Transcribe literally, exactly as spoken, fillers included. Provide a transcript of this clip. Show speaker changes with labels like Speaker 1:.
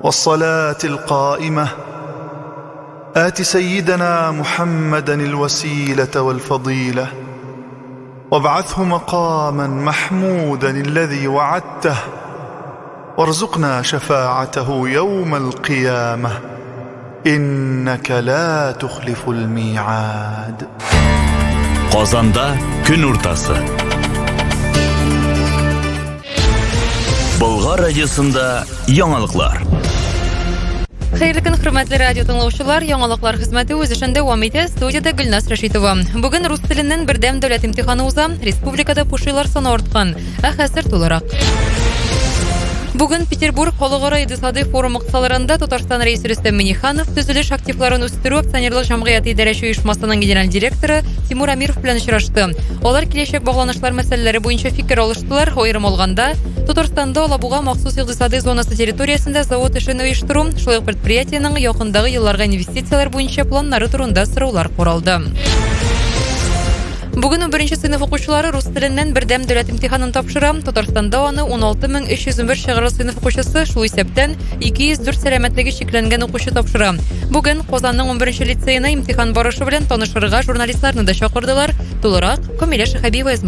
Speaker 1: والصلاة القائمة آت سيدنا محمدا الوسيلة والفضيلة وابعثه مقاما محمودا الذي وعدته وارزقنا شفاعته يوم القيامة إنك لا تخلف الميعاد.
Speaker 2: Qozonda kun o'rtasi. Bulg'or radiosida yangiliklar.
Speaker 3: Xayrli kun, hurmatli radio tinglovchilar, yangiliklar xizmati o'z ishida davom etadi. Studiyada Gulnaz Rashidova. Bugun rus tilining birdam davlat imtihoni o'zam, respublikada po'shilar soni ortgan. Ahasir to'laroq. Bugun Peterburg xalqaro iqtisodiy forum iqtisolarında Tatarstan reisi Rustam Minixanov tuzilish aktivlarini o'stiruv aksionerlik jamg'iyati idora uyushmasining general direktori Timur Amirov bilan uchrashdi. Ular kelajak bog'lanishlar masalalari bo'yicha fikr olishdilar. Ayrim olganda Tatarstanda Olabuga maxsus iqtisodiy zonasi territoriyasida zavod ishini uyushtiruv, shunday предприятиенең якындагы елларга инвестициялар bo'yicha planlari turында so'rovlar qaraldi. Bugun o'n birinchi sinf o'quvchilari rus tilining birdam davlat imtihonini topshira. Tatarstanda uni o'n olti ming uch yuz o'n bir shag'ir sinf o'quvchisi, shu hisobdan ikki yuz to'rt salomatligi cheklangan o'quvchi topshira. Bugun Qozonning o'n birinchi litseyini imtihon borishi bilan tanishtirishga jurnalistlarni da chaqirdilar. To'liq Komila Shahabiyeva